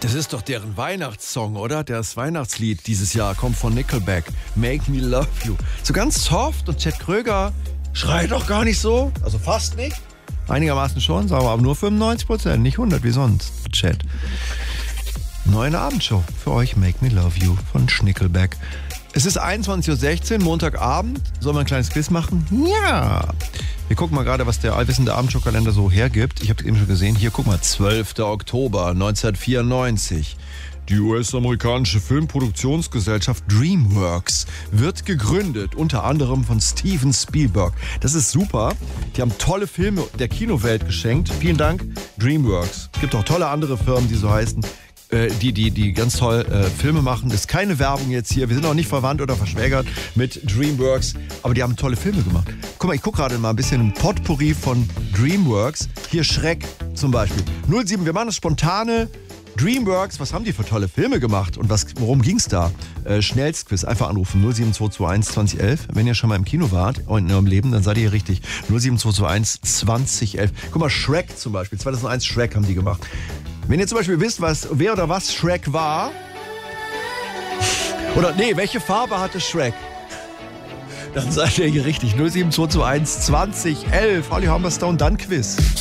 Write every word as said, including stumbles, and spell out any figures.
Das ist doch deren Weihnachtssong, oder? Das Weihnachtslied dieses Jahr kommt von Nickelback. Make Me Love You. So ganz soft und Chet Kröger schreit doch gar nicht so. Also fast nicht. Einigermaßen schon, sagen wir aber nur fünfundneunzig Prozent, nicht hundert wie sonst, Chet. Neue Abendshow für euch, Make Me Love You von Nickelback. Es ist einundzwanzig Uhr sechzehn, Montagabend. Sollen wir ein kleines Quiz machen? Ja. Wir gucken mal gerade, was der allwissende Abendshow-Kalender so hergibt. Ich habe es eben schon gesehen. Hier, guck mal, zwölfter Oktober neunzehnhundertvierundneunzig. Die U S-amerikanische Filmproduktionsgesellschaft DreamWorks wird gegründet, unter anderem von Steven Spielberg. Das ist super. Die haben tolle Filme der Kinowelt geschenkt. Vielen Dank, DreamWorks. Es gibt auch tolle andere Firmen, die so heißen. Die, die, die ganz toll äh, Filme machen. Das ist keine Werbung jetzt hier. Wir sind auch nicht verwandt oder verschwägert mit DreamWorks, aber die haben tolle Filme gemacht. Guck mal, ich gucke gerade mal ein bisschen im Potpourri von DreamWorks. Hier Schreck zum Beispiel. null sieben, wir machen das spontane DreamWorks. Was haben die für tolle Filme gemacht und was, worum ging es da? Äh, Schnellstquiz, einfach anrufen. null sieben zwei zwei eins zwanzig elf. Wenn ihr schon mal im Kino wart und in eurem Leben, dann seid ihr hier richtig. null sieben zwei zwei eins zwanzig elf. Guck mal, Shrek zum Beispiel. zweitausendeins Shrek haben die gemacht. Wenn ihr zum Beispiel wisst, was, wer oder was Shrek war, oder nee, welche Farbe hatte Shrek, dann seid ihr hier richtig. null sieben zwei zwei eins zwanzig elf. Holly Humberstone, dann Quiz.